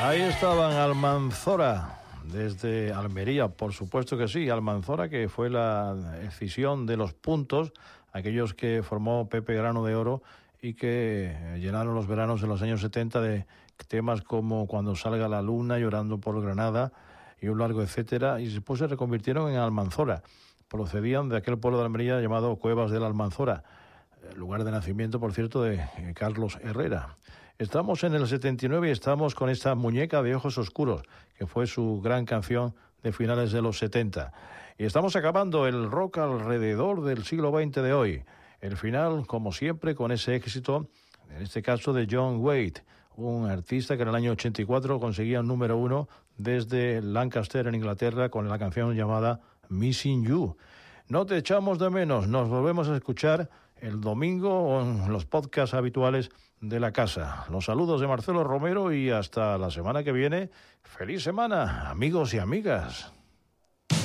Ahí estaban Almanzora, desde Almería, por supuesto que sí. Almanzora, que fue la escisión de Los Puntos, aquellos que formó Pepe Grano de Oro y que llenaron los veranos de los años 70 de temas como Cuando salga la luna, Llorando por Granada y un largo etcétera, y después se reconvirtieron en Almanzora. Procedían de aquel pueblo de Almería llamado Cuevas de la Almanzora, lugar de nacimiento, por cierto, de Carlos Herrera. Estamos en el 79 y estamos con esta Muñeca de ojos oscuros, que fue su gran canción de finales de los 70. Y estamos acabando el rock alrededor del siglo XX de hoy. El final, como siempre, con ese éxito, en este caso de John Waite, un artista que en el año 84 conseguía un número 1 desde Lancaster, en Inglaterra, con la canción llamada Missing You. No te echamos de menos, nos volvemos a escuchar el domingo en los podcasts habituales de la casa. Los saludos de Marcelo Romero y hasta la semana que viene. ¡Feliz semana, amigos y amigas!